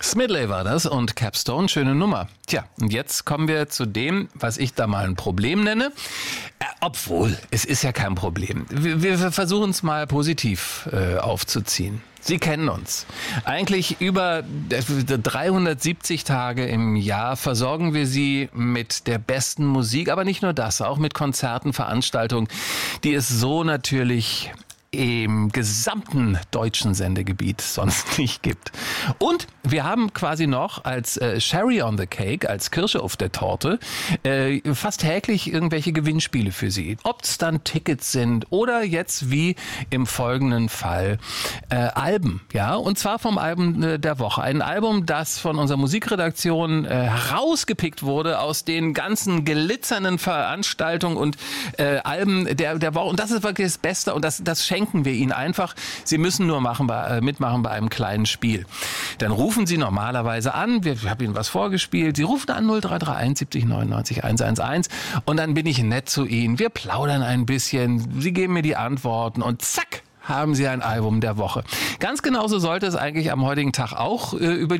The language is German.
Smedley war das und Capstone, schöne Nummer. Tja, und jetzt kommen wir zu dem, was ich da mal ein Problem nenne. Obwohl, es ist ja kein Problem. Wir versuchen es mal positiv aufzuziehen. Sie kennen uns. Eigentlich über 370 Tage im Jahr versorgen wir Sie mit der besten Musik, aber nicht nur das, auch mit Konzerten, Veranstaltungen, die es so natürlich im gesamten deutschen Sendegebiet sonst nicht gibt. Und wir haben quasi noch als Cherry on the Cake, als Kirsche auf der Torte, fast täglich irgendwelche Gewinnspiele für Sie. Ob es dann Tickets sind oder jetzt wie im folgenden Fall Alben. Ja, und zwar vom Album der Woche. Ein Album, das von unserer Musikredaktion herausgepickt wurde aus den ganzen glitzernden Veranstaltungen und Alben der Woche. Und das ist wirklich das Beste und das schenken wir Ihnen einfach. Sie müssen nur mitmachen bei einem kleinen Spiel. Dann rufen Sie normalerweise an. Ich habe Ihnen was vorgespielt. Sie rufen an 0331 70 99 111 und dann bin ich nett zu Ihnen. Wir plaudern ein bisschen. Sie geben mir die Antworten und zack, haben Sie ein Album der Woche. Ganz genauso sollte es eigentlich am heutigen Tag auch über